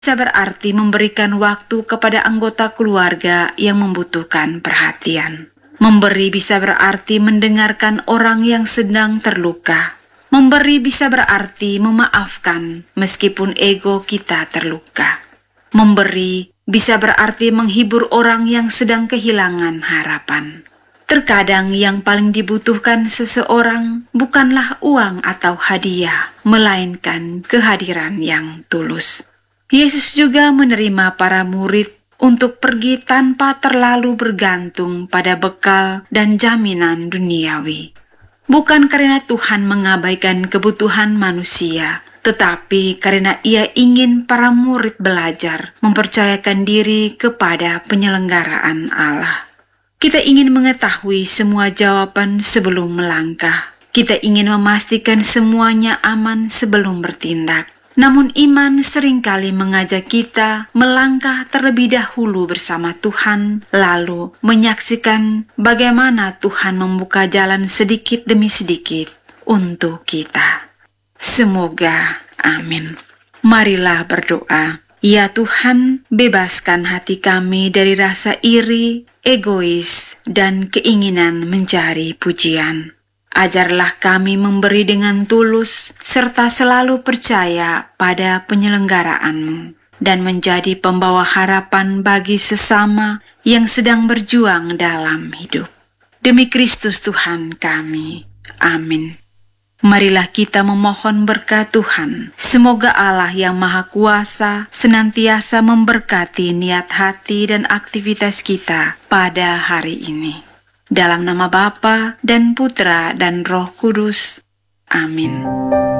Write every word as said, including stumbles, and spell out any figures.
bisa berarti memberikan waktu kepada anggota keluarga yang membutuhkan perhatian. Memberi bisa berarti mendengarkan orang yang sedang terluka. Memberi bisa berarti memaafkan meskipun ego kita terluka. Memberi bisa berarti menghibur orang yang sedang kehilangan harapan. Terkadang yang paling dibutuhkan seseorang bukanlah uang atau hadiah, melainkan kehadiran yang tulus. Yesus juga menerima para murid untuk pergi tanpa terlalu bergantung pada bekal dan jaminan duniawi. Bukan karena Tuhan mengabaikan kebutuhan manusia, tetapi karena Ia ingin para murid belajar mempercayakan diri kepada penyelenggaraan Allah. Kita ingin mengetahui semua jawaban sebelum melangkah. Kita ingin memastikan semuanya aman sebelum bertindak. Namun iman seringkali mengajak kita melangkah terlebih dahulu bersama Tuhan, lalu menyaksikan bagaimana Tuhan membuka jalan sedikit demi sedikit untuk kita. Semoga amin. Marilah berdoa. Ya Tuhan, bebaskan hati kami dari rasa iri, egois, dan keinginan mencari pujian. Ajarlah kami memberi dengan tulus, serta selalu percaya pada penyelenggaraan-Mu, dan menjadi pembawa harapan bagi sesama yang sedang berjuang dalam hidup. Demi Kristus Tuhan kami. Amin. Marilah kita memohon berkat Tuhan. Semoga Allah yang Maha Kuasa senantiasa memberkati niat hati dan aktivitas kita pada hari ini. Dalam nama Bapa dan Putra dan Roh Kudus. Amin.